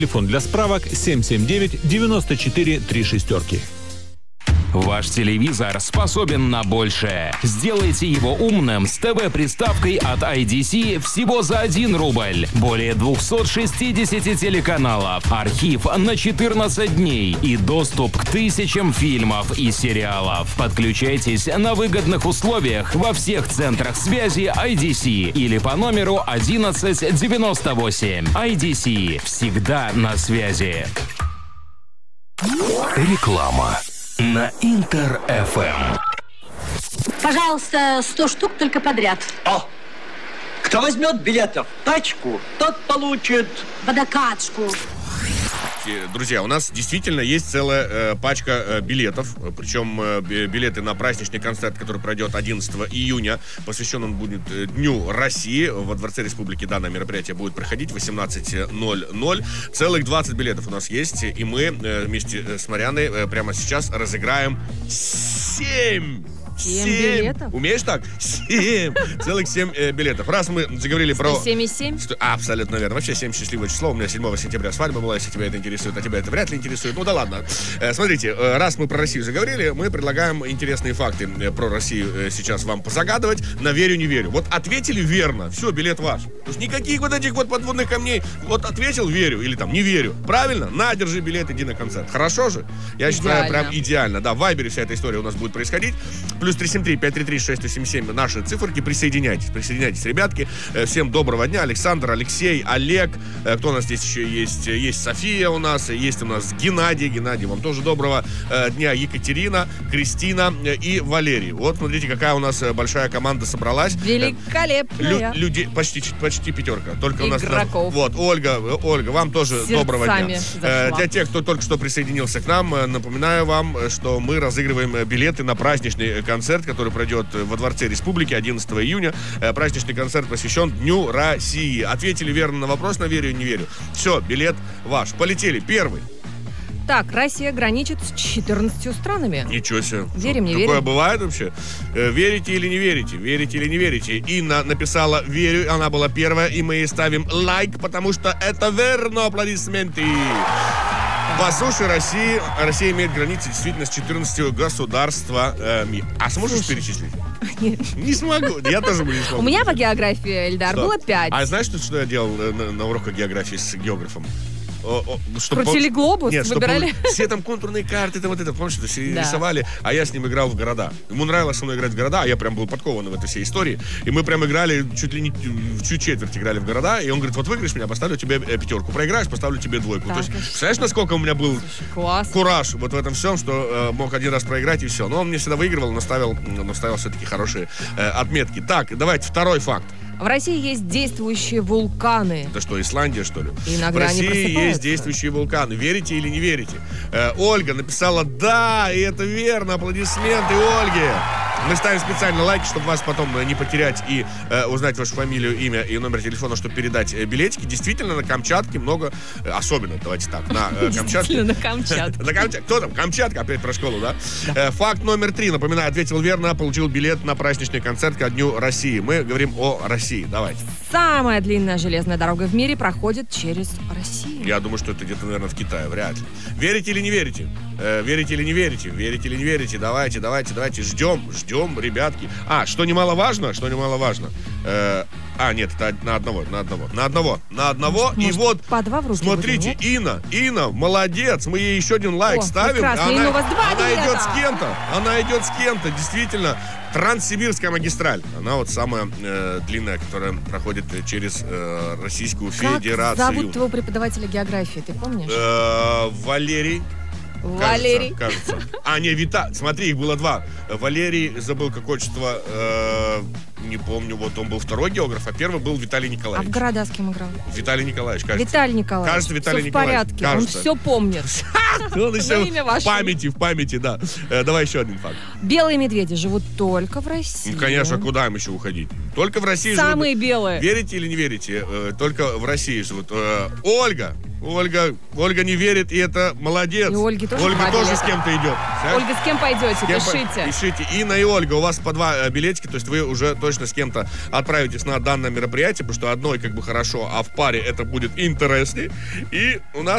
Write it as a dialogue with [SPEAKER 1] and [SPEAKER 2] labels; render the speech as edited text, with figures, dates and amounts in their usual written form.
[SPEAKER 1] Телефон для справок 779-94-36.
[SPEAKER 2] Ваш телевизор способен на большее. Сделайте его умным с ТВ-приставкой от IDC всего за 1 рубль. Более 260 телеканалов, архив на 14 дней и доступ к тысячам фильмов и сериалов. Подключайтесь на выгодных условиях во всех центрах связи IDC или по номеру 1198. IDC. Всегда на связи.
[SPEAKER 3] Реклама на Интер-ФМ.
[SPEAKER 4] Пожалуйста, 100 штук только подряд.
[SPEAKER 5] О! Кто возьмет билетов пачку, тот получит
[SPEAKER 4] Водокачку.
[SPEAKER 6] Друзья, у нас действительно есть целая пачка билетов. Причем билеты на праздничный концерт, который пройдет 11 июня. Посвящен он будет Дню России. Во Дворце Республики данное мероприятие будет проходить в 18:00. Целых 20 билетов у нас есть. И мы вместе с Марьяной прямо сейчас разыграем 7
[SPEAKER 7] билетов?
[SPEAKER 6] Умеешь так? 7. Целых 7 билетов. Раз мы заговорили про...
[SPEAKER 7] 7,7?
[SPEAKER 6] Абсолютно верно. Вообще 7 счастливое число. У меня 7 сентября свадьба была, если тебя это интересует, а тебя это вряд ли интересует. Ну да ладно. Смотрите, раз мы про Россию заговорили, мы предлагаем интересные факты про Россию сейчас вам позагадывать. На верю, не верю. Вот ответили верно, все, билет ваш. То есть никаких вот этих вот подводных камней. Вот ответил верю или там не верю. Правильно? На, держи билет, иди на концерт. Хорошо же? Я считаю, прям идеально. Да, в Вайбере вся эта история у нас будет происходить. Плюс 373-533-677 наши циферки. Присоединяйтесь, ребятки. Всем доброго дня. Александр, Алексей, Олег. Кто у нас здесь еще есть? Есть София у нас. Есть у нас Геннадий. Геннадий, вам тоже доброго дня. Екатерина, Кристина и Валерий. Вот, смотрите, какая у нас большая команда собралась.
[SPEAKER 7] Великолепная.
[SPEAKER 6] Люди, почти пятерка. Только
[SPEAKER 7] игроков.
[SPEAKER 6] у нас... Вот, Ольга, вам тоже
[SPEAKER 7] Сердцами
[SPEAKER 6] доброго дня.
[SPEAKER 7] зашла.
[SPEAKER 6] Для тех, кто только что присоединился к нам, напоминаю вам, что мы разыгрываем билеты на праздничный концерт, который пройдет во Дворце Республики 11 июня. Праздничный концерт посвящен Дню России. Ответили верно на вопрос, на верю, не верю. Все, билет ваш. Полетели. Первый.
[SPEAKER 7] Так, Россия граничит с 14 странами.
[SPEAKER 6] Ничего себе.
[SPEAKER 7] Верим, не
[SPEAKER 6] Такое
[SPEAKER 7] верим?
[SPEAKER 6] бывает вообще? Верите или не верите? Верите или не верите? Инна написала «верю», она была первая, и мы ей ставим лайк, потому что это верно. Аплодисменты. По суше Россия имеет границы действительно с 14 государствами. А сможешь перечислить?
[SPEAKER 7] Нет.
[SPEAKER 6] Не смогу. Я тоже бы не смогу.
[SPEAKER 7] У меня по географии, Эльдар,
[SPEAKER 6] Что?
[SPEAKER 7] было 5.
[SPEAKER 6] А знаешь, что я делал на уроках географии с географом?
[SPEAKER 7] Крутили глобус,
[SPEAKER 6] Нет,
[SPEAKER 7] выбирали?
[SPEAKER 6] Все там контурные карты, там вот это, помнишь, это все
[SPEAKER 7] Да.
[SPEAKER 6] рисовали, а я с ним играл в города. Ему нравилось со мной играть в города, а я прям был подкован в этой всей истории. И мы прям играли, чуть ли не в четверть играли в города, и он говорит, вот выиграешь меня, поставлю тебе 5, проиграешь, поставлю тебе 2.
[SPEAKER 7] Так,
[SPEAKER 6] То есть, представляешь, насколько у меня был
[SPEAKER 7] Класс.
[SPEAKER 6] кураж вот в этом всем, что мог один раз проиграть и все. Но он мне всегда выигрывал, но ставил все-таки хорошие отметки. Так, давайте второй факт.
[SPEAKER 7] В России есть действующие вулканы.
[SPEAKER 6] Это что, Исландия, что ли?
[SPEAKER 7] Иногда
[SPEAKER 6] в
[SPEAKER 7] они
[SPEAKER 6] России
[SPEAKER 7] просыпаются.
[SPEAKER 6] есть действующие вулканы. Верите или не верите? Ольга написала «да», и это верно. Аплодисменты Ольге. Мы ставим специально лайки, чтобы вас потом не потерять и узнать вашу фамилию, имя и номер телефона, чтобы передать билетики. Действительно, на Камчатке много, особенно, давайте так, на Камчатке.
[SPEAKER 7] Действительно, на Камчатке.
[SPEAKER 6] На Камчатке. Кто там? Камчатка, опять про школу, да? Факт номер 3. Напоминаю, ответил верно, получил билет на праздничный концерт ко Дню России. Мы говорим о России. Давайте.
[SPEAKER 7] Самая длинная железная дорога в мире проходит через Россию.
[SPEAKER 6] Я думаю, что это где-то, наверное, в Китае. Вряд ли. Верите или не верите? Верите или не верите? Верите или не верите? Давайте. Ждем, ребятки. Что немаловажно? Нет, это на одного. И
[SPEAKER 7] Может,
[SPEAKER 6] вот,
[SPEAKER 7] по 2 в руки
[SPEAKER 6] смотрите,
[SPEAKER 7] будем,
[SPEAKER 6] Инна, молодец. Мы ей еще один лайк
[SPEAKER 7] О,
[SPEAKER 6] ставим.
[SPEAKER 7] прекрасно. Инна, у вас 2
[SPEAKER 6] она
[SPEAKER 7] билета.
[SPEAKER 6] идет с кем-то. Действительно, Транссибирская магистраль. Она вот самая длинная, которая проходит через Российскую Федерацию.
[SPEAKER 7] Как зовут твоего преподавателя географии, ты помнишь?
[SPEAKER 6] Валерий.
[SPEAKER 7] Валерий.
[SPEAKER 6] Кажется. Смотри, их было 2. Валерий, забыл как отчество, не помню, вот он был второй географ, а первый был Виталий
[SPEAKER 7] А в
[SPEAKER 6] Николаевич.
[SPEAKER 7] города с кем играл?
[SPEAKER 6] Виталий Николаевич, кажется.
[SPEAKER 7] Виталий Николаевич.
[SPEAKER 6] Кажется, Виталий
[SPEAKER 7] Всё
[SPEAKER 6] Николаевич.
[SPEAKER 7] в порядке,
[SPEAKER 6] Кажется.
[SPEAKER 7] он все помнит.
[SPEAKER 6] Он еще
[SPEAKER 7] имя ваше.
[SPEAKER 6] в памяти, да. Давай еще один факт.
[SPEAKER 7] Белые медведи живут только в России.
[SPEAKER 6] Ну, конечно, куда им еще уходить? Только в России
[SPEAKER 7] Самые
[SPEAKER 6] живут.
[SPEAKER 7] белые.
[SPEAKER 6] Верите или не верите? Только в России живут. Ольга не верит, и это молодец.
[SPEAKER 7] И Ольге тоже
[SPEAKER 6] Ольга
[SPEAKER 7] 2
[SPEAKER 6] тоже
[SPEAKER 7] билета.
[SPEAKER 6] с кем-то идет.
[SPEAKER 7] Ольга, с кем пойдете? Пишите.
[SPEAKER 6] Пишите. Инна и Ольга, у вас по 2 билетика, то есть вы уже точно с кем-то отправитесь на данное мероприятие, потому что одной как бы хорошо, а в паре это будет интереснее. И у нас